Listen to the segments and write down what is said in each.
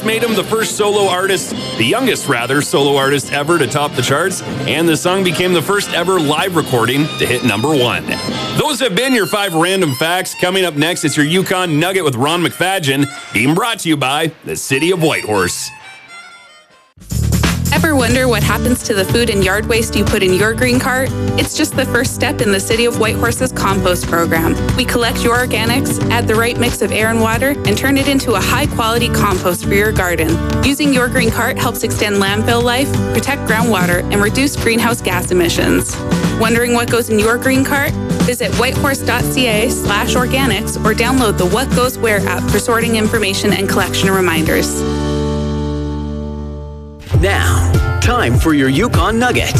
made him the youngest solo artist ever to top the charts, and the song became the first ever live recording to hit number 1. Those have been your 5 random facts. Coming up next, it's your Yukon Nugget with Ron McFadgen, being brought to you by the City of Whitehorse. Ever wonder what happens to the food and yard waste you put in your green cart? It's just the first step in the City of Whitehorse's compost program. We collect your organics, add the right mix of air and water, and turn it into a high-quality compost for your garden. Using your green cart helps extend landfill life, protect groundwater, and reduce greenhouse gas emissions. Wondering what goes in your green cart? Visit whitehorse.ca/organics or download the What Goes Where app for sorting information and collection reminders. Now, time for your Yukon Nugget.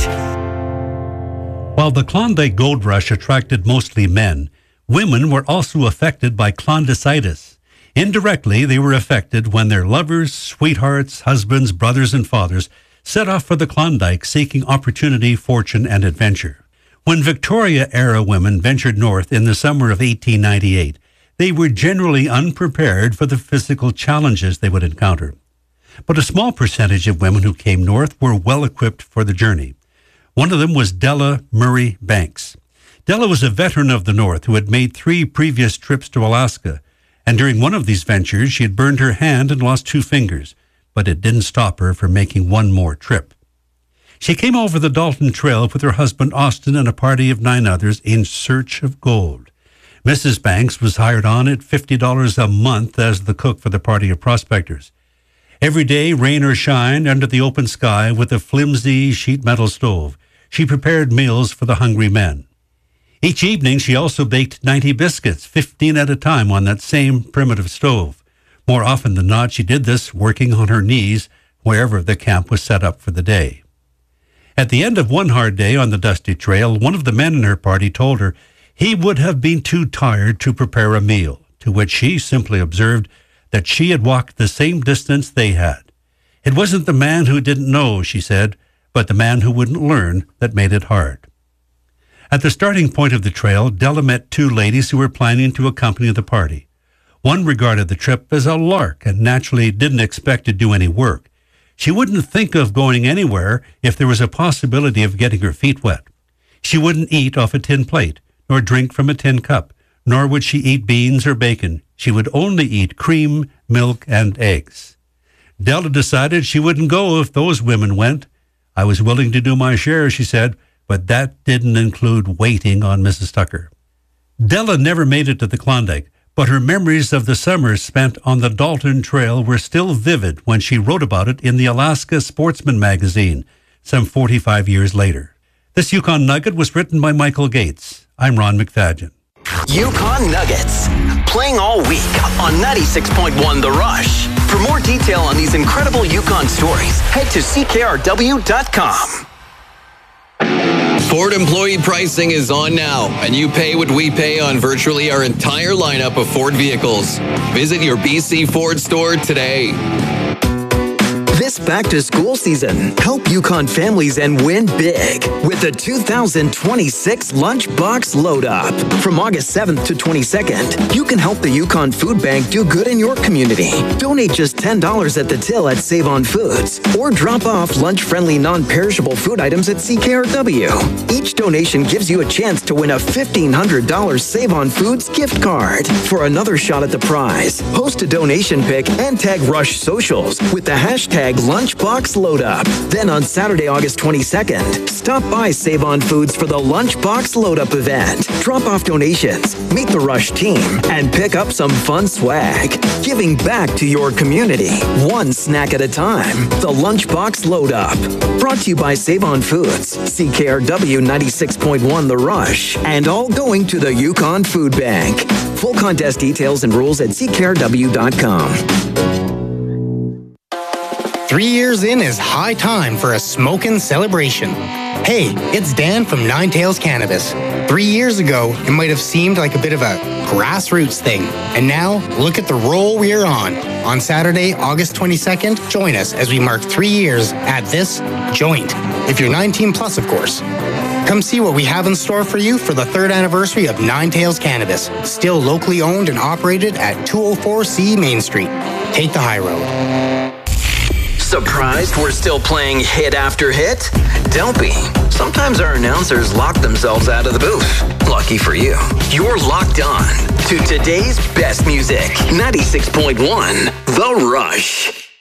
While the Klondike Gold Rush attracted mostly men, women were also affected by Klondicitis. Indirectly, they were affected when their lovers, sweethearts, husbands, brothers, and fathers set off for the Klondike seeking opportunity, fortune, and adventure. When Victoria-era women ventured north in the summer of 1898, they were generally unprepared for the physical challenges they would encounter. But a small percentage of women who came north were well-equipped for the journey. One of them was Della Murray Banks. Della was a veteran of the North who had made 3 previous trips to Alaska, and during one of these ventures she had burned her hand and lost 2 fingers, but it didn't stop her from making one more trip. She came over the Dalton Trail with her husband Austin and a party of 9 others in search of gold. Mrs. Banks was hired on at $50 a month as the cook for the party of prospectors. Every day, rain or shine, under the open sky with a flimsy sheet metal stove, she prepared meals for the hungry men. Each evening, she also baked 90 biscuits, 15 at a time, on that same primitive stove. More often than not, she did this working on her knees wherever the camp was set up for the day. At the end of one hard day on the dusty trail, one of the men in her party told her he would have been too tired to prepare a meal, to which she simply observed that she had walked the same distance they had. It wasn't the man who didn't know, she said, but the man who wouldn't learn that made it hard. At the starting point of the trail, Della met 2 ladies who were planning to accompany the party. One regarded the trip as a lark and naturally didn't expect to do any work. She wouldn't think of going anywhere if there was a possibility of getting her feet wet. She wouldn't eat off a tin plate, nor drink from a tin cup, nor would she eat beans or bacon. She would only eat cream, milk, and eggs. Della decided she wouldn't go if those women went. I was willing to do my share, she said, but that didn't include waiting on Mrs. Tucker. Della never made it to the Klondike, but her memories of the summers spent on the Dalton Trail were still vivid when she wrote about it in the Alaska Sportsman magazine some 45 years later. This Yukon Nugget was written by Michael Gates. I'm Ron McFadgen. Yukon Nuggets, playing all week on 96.1 The Rush. For more detail on these incredible Yukon stories, head to ckrw.com. Ford employee pricing is on now, and you pay what we pay on virtually our entire lineup of Ford vehicles. Visit your BC Ford store today. This back-to-school season, help Yukon families and win big with the 2026 Lunchbox Load Up. From August 7th to 22nd, you can help the Yukon Food Bank do good in your community. Donate just $10 at the till at Save On Foods, or drop off lunch-friendly, non-perishable food items at CKRW. Each donation gives you a chance to win a $1,500 Save On Foods gift card. For another shot at the prize, post a donation pic and tag Rush Socials with the hashtag Lunchbox Load Up. Then on Saturday, August 22nd, stop by Save On Foods for the Lunchbox Load Up event. Drop off donations, meet the Rush team, and pick up some fun swag. Giving back to your community, one snack at a time. The Lunchbox Load Up. Brought to you by Save On Foods, CKRW 96.1 The Rush, and all going to the Yukon Food Bank. Full contest details and rules at ckrw.com. 3 years in is high time for a smokin' celebration. Hey, it's Dan from Nine Tails Cannabis. 3 years ago, it might have seemed like a bit of a grassroots thing. And now, look at the roll we're on. On Saturday, August 22nd, join us as we mark 3 years at this joint. If you're 19 plus, of course. Come see what we have in store for you for the 3rd anniversary of Nine Tails Cannabis. Still locally owned and operated at 204C Main Street. Take the high road. Surprised we're still playing hit after hit? Don't be. Sometimes our announcers lock themselves out of the booth. Lucky for you. You're locked on to today's best music. 96.1 The Rush.